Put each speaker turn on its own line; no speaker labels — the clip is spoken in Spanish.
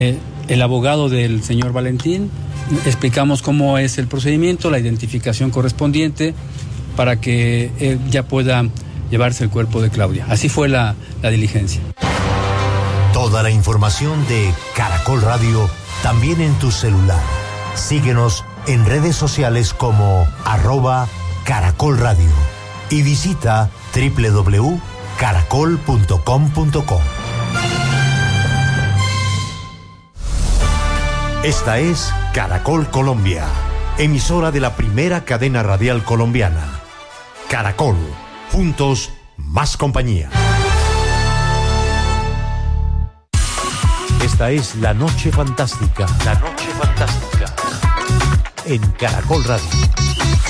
El abogado del señor Valentín, explicamos cómo es el procedimiento, la identificación correspondiente para que él ya pueda llevarse el cuerpo de Claudia. Así fue la diligencia.
Toda la información de Caracol Radio también en tu celular. Síguenos en redes sociales como @Caracol Radio y visita www.caracol.com.co. Esta es Caracol Colombia, emisora de la primera cadena radial colombiana. Caracol, juntos más compañía. Esta es La Noche Fantástica. La Noche Fantástica. En Caracol Radio.